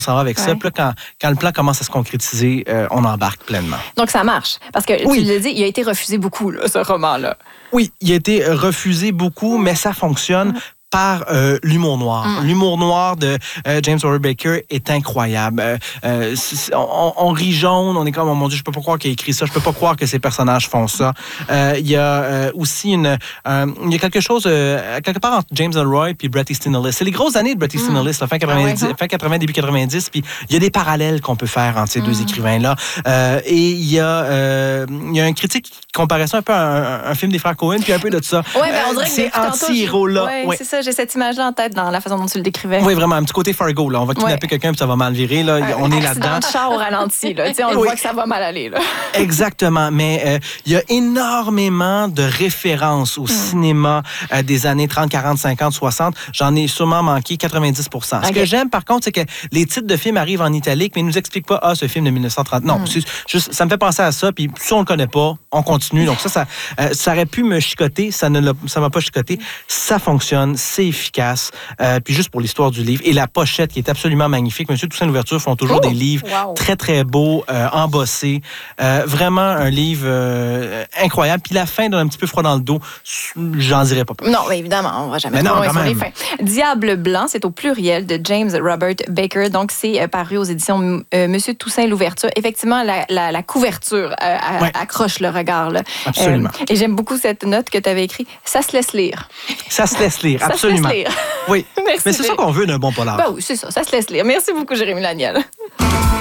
s'en va avec ça. Puis là, quand le plan commence à se concrétiser, on embarque pleinement. Donc, ça marche. Parce que, tu l'as dit, il a été refusé beaucoup, là, ce roman-là. Oui, il a été refusé beaucoup, mais ça fonctionne par l'humour noir. L'humour noir de James Robert Baker est incroyable. On rit jaune, on est comme, oh mon Dieu, je peux pas croire qu'il a écrit ça, je peux pas croire que ces personnages font ça. Il y a aussi il y a quelque chose, quelque part entre James Ellroy puis Bret Easton Ellis. C'est les grosses années de Bret Easton Ellis, fin 80, début 90, puis il y a des parallèles qu'on peut faire entre ces deux écrivains-là. Et il y a un critique qui comparait ça un peu à un film des frères Coen, puis un peu de ça. Oui, on dirait que c'est anti-héros-là. Oui, c'est ça. J'ai cette image-là en tête dans la façon dont tu le décrivais. Oui, vraiment, un petit côté Fargo. Là. On va kidnapper quelqu'un puis ça va mal virer. Là. On est là-dedans. De char au ralenti. Là. On le voit que ça va mal aller. Là. Exactement. Mais il y a énormément de références au cinéma des années 30, 40, 50, 60. J'en ai sûrement manqué 90 %. Ce que j'aime, par contre, c'est que les titres de films arrivent en italique, mais ils ne nous expliquent pas, ce film de 1930. Non, juste, ça me fait penser à ça. Puis si on le connaît pas, on continue. Donc ça aurait pu me chicoter. Ça m'a pas chicoté. Ça fonctionne. C'est efficace. Puis juste pour l'histoire du livre et la pochette qui est absolument magnifique. Monsieur Toussaint Louverture font toujours des livres très, très beaux, embossés. Vraiment un livre incroyable. Puis la fin donne un petit peu froid dans le dos. J'en dirais pas plus. Non, mais évidemment, on va jamais trop loin sur les fins. Diable blanc, c'est au pluriel de James Robert Baker. Donc, c'est paru aux éditions Monsieur Toussaint Louverture. Effectivement, la couverture accroche le regard. Là. Absolument. Et j'aime beaucoup cette note que tu avais écrite. Ça se laisse lire. Ça se laisse lire, absolument. Ça se laisse lire. Oui, Merci. Mais c'est ça qu'on veut d'un bon polar. Oui, c'est ça. Ça se laisse lire. Merci beaucoup, Jérémy Laniel.